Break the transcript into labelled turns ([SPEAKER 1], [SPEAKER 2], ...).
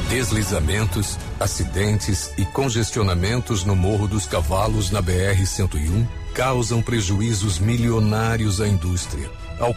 [SPEAKER 1] Deslizamentos, acidentes e congestionamentos no Morro dos Cavalos na BR-101 causam prejuízos milionários à indústria, ao